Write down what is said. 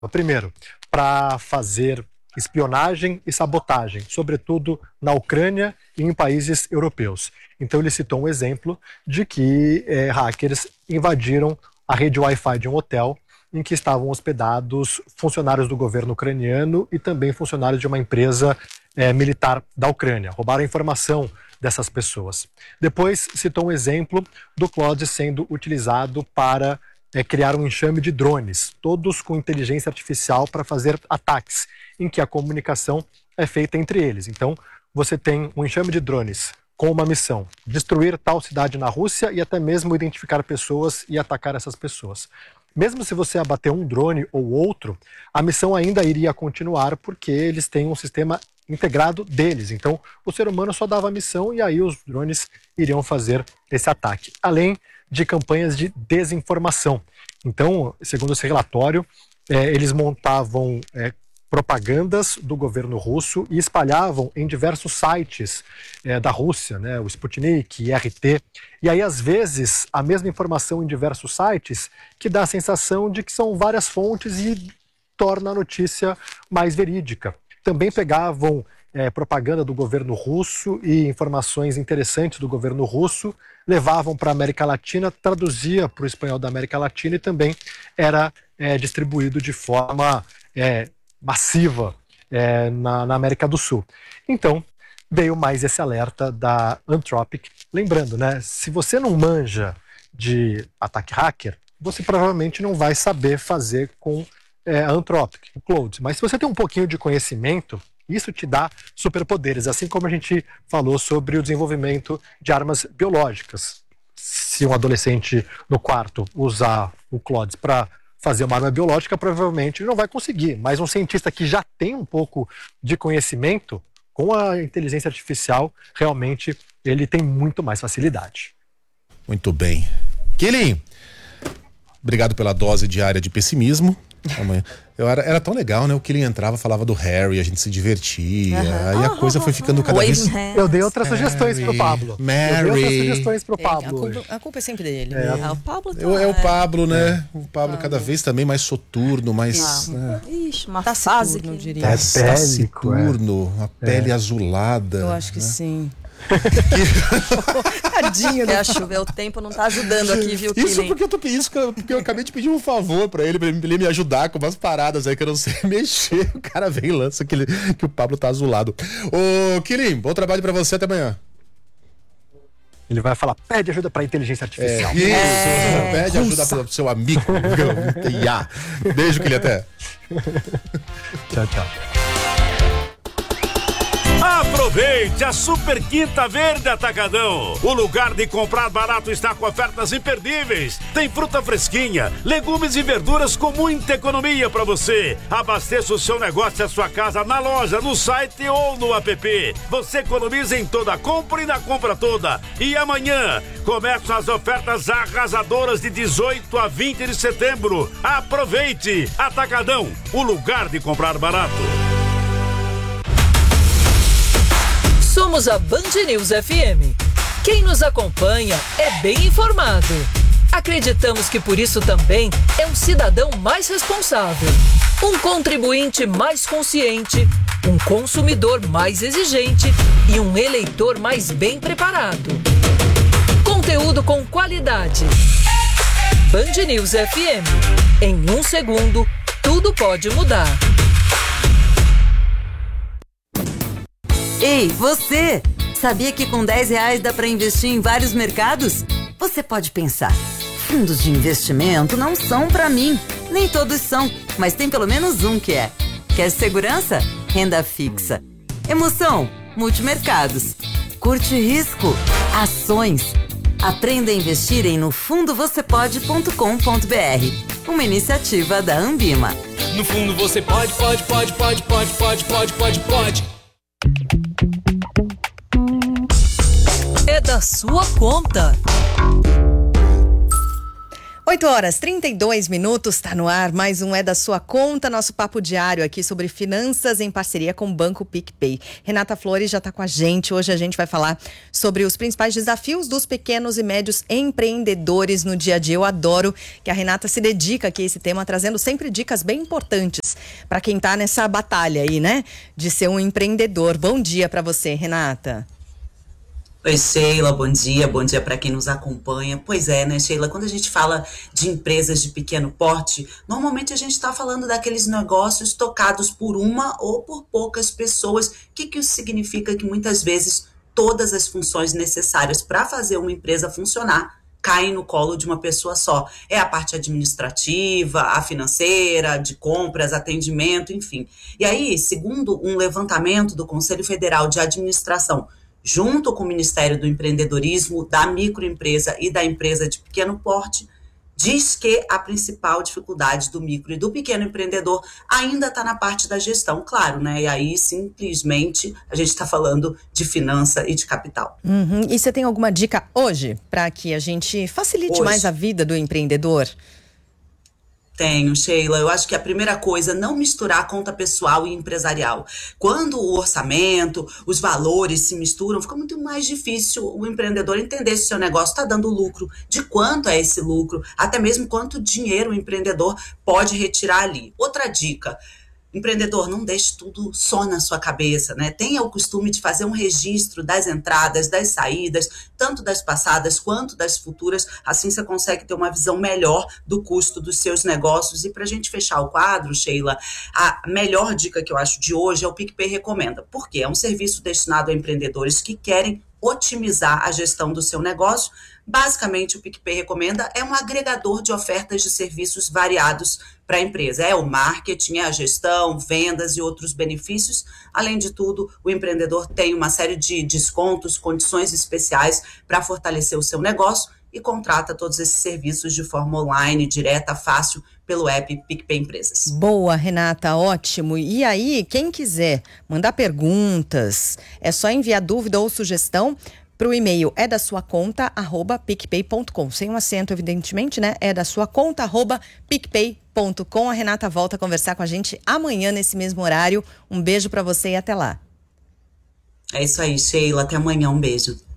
Primeiro, para fazer espionagem e sabotagem, sobretudo na Ucrânia e em países europeus. Então ele citou um exemplo de que hackers invadiram a rede Wi-Fi de um hotel em que estavam hospedados funcionários do governo ucraniano e também funcionários de uma empresa militar da Ucrânia. Roubaram a informação dessas pessoas. Depois citou um exemplo do Claude sendo utilizado para criar um enxame de drones, todos com inteligência artificial para fazer ataques, em que a comunicação é feita entre eles. Então, você tem um enxame de drones com uma missão, destruir tal cidade na Rússia e até mesmo identificar pessoas e atacar essas pessoas. Mesmo se você abater um drone ou outro, a missão ainda iria continuar porque eles têm um sistema integrado deles. Então, o ser humano só dava a missão e aí os drones iriam fazer esse ataque. Além de campanhas de desinformação. Então, segundo esse relatório, eles montavam propagandas do governo russo e espalhavam em diversos sites da Rússia, né, o Sputnik, RT. E aí, às vezes, a mesma informação em diversos sites que dá a sensação de que são várias fontes e torna a notícia mais verídica. Também pegavam propaganda do governo russo e informações interessantes do governo russo, levavam para a América Latina, traduzia para o espanhol da América Latina e também era distribuído de forma massiva na América do Sul. Então, veio mais esse alerta da Anthropic. Lembrando, né, se você não manja de ataque hacker, você provavelmente não vai saber fazer com a Anthropic, o Claude. Mas se você tem um pouquinho de conhecimento, isso te dá superpoderes, assim como a gente falou sobre o desenvolvimento de armas biológicas. Se um adolescente no quarto usar o Claude para fazer uma arma biológica, provavelmente ele não vai conseguir. Mas um cientista que já tem um pouco de conhecimento, com a inteligência artificial, realmente ele tem muito mais facilidade. Muito bem. Killing, obrigado pela dose diária de pessimismo. Amanhã. Era tão legal, né? O Killing entrava, falava do Harry, a gente se divertia, aí a coisa foi ficando cada vez... Eu dei outras sugestões pro Pablo. A culpa é sempre dele. O Pablo é o Pablo, né? O Pablo cada vez também mais soturno, mais... Ixi, uma fase, não diria. Taciturno, a pele azulada. Eu acho que sim. Tadinho, né? O tempo não tá ajudando aqui, viu, Killing? Isso porque eu acabei de pedir um favor pra ele me ajudar com umas paradas aí que eu não sei mexer. O cara vem e lança que o Pablo tá azulado. Ô, Killing, bom trabalho pra você, até amanhã. Ele vai falar, pede ajuda pra inteligência artificial. Pede ajuda pro seu amigo. Beijo, Killing, até. Tchau, tchau. Aproveite a Super Quinta Verde Atacadão. O lugar de comprar barato está com ofertas imperdíveis. Tem fruta fresquinha, legumes e verduras com muita economia para você. Abasteça o seu negócio e a sua casa na loja, no site ou no app. Você economiza em toda a compra e na compra toda. E amanhã começam as ofertas arrasadoras de 18 a 20 de setembro. Aproveite! Atacadão, o lugar de comprar barato. Somos a Band News FM. Quem nos acompanha é bem informado. Acreditamos que por isso também é um cidadão mais responsável, um contribuinte mais consciente, um consumidor mais exigente e um eleitor mais bem preparado. Conteúdo com qualidade. Band News FM. Em 1 segundo, tudo pode mudar. Ei, você! Sabia que com R$10 dá para investir em vários mercados? Você pode pensar, fundos de investimento não são para mim. Nem todos são, mas tem pelo menos um que é. Quer segurança? Renda fixa. Emoção? Multimercados. Curte risco? Ações. Aprenda a investir em nofundovocepode.com.br. Uma iniciativa da Ambima. No fundo você pode. É da sua conta. 8h32, tá no ar, mais um É da Sua Conta, nosso papo diário aqui sobre finanças em parceria com o Banco PicPay. Renata Flores já tá com a gente, hoje a gente vai falar sobre os principais desafios dos pequenos e médios empreendedores no dia a dia. Eu adoro que a Renata se dedica aqui a esse tema, trazendo sempre dicas bem importantes para quem tá nessa batalha aí, né, de ser um empreendedor. Bom dia para você, Renata. Oi, Sheila, bom dia para quem nos acompanha. Pois é, né, Sheila, quando a gente fala de empresas de pequeno porte, normalmente a gente está falando daqueles negócios tocados por uma ou por poucas pessoas. O que isso significa? Que muitas vezes todas as funções necessárias para fazer uma empresa funcionar caem no colo de uma pessoa só. É a parte administrativa, a financeira, de compras, atendimento, enfim. E aí, segundo um levantamento do Conselho Federal de Administração, junto com o Ministério do Empreendedorismo, da microempresa e da empresa de pequeno porte, diz que a principal dificuldade do micro e do pequeno empreendedor ainda está na parte da gestão, claro, né? E aí, simplesmente, a gente está falando de finança e de capital. E você tem alguma dica hoje para que a gente facilite mais a vida do empreendedor? Tenho, Sheila. Eu acho que a primeira coisa, não misturar conta pessoal e empresarial. Quando o orçamento, os valores se misturam, fica muito mais difícil o empreendedor entender se o seu negócio está dando lucro, de quanto é esse lucro, até mesmo quanto dinheiro o empreendedor pode retirar ali. Outra dica: empreendedor, não deixe tudo só na sua cabeça, né? Tenha o costume de fazer um registro das entradas, das saídas, tanto das passadas quanto das futuras. Assim você consegue ter uma visão melhor do custo dos seus negócios. E para a gente fechar o quadro, Sheila, a melhor dica que eu acho de hoje é o PicPay Recomenda. Por quê? É um serviço destinado a empreendedores que querem otimizar a gestão do seu negócio. Basicamente, o PicPay Recomenda é um agregador de ofertas de serviços variados para a empresa. É o marketing, é a gestão, vendas e outros benefícios. Além de tudo, o empreendedor tem uma série de descontos, condições especiais para fortalecer o seu negócio e contrata todos esses serviços de forma online, direta, fácil, pelo app PicPay Empresas. Boa, Renata, ótimo. E aí, quem quiser mandar perguntas, é só enviar dúvida ou sugestão para o e-mail edasuaconta@picpay.com. Sem um acento, evidentemente, né? edasuaconta@picpay.com. A Renata volta a conversar com a gente amanhã nesse mesmo horário. Um beijo para você e até lá. É isso aí, Sheila. Até amanhã. Um beijo.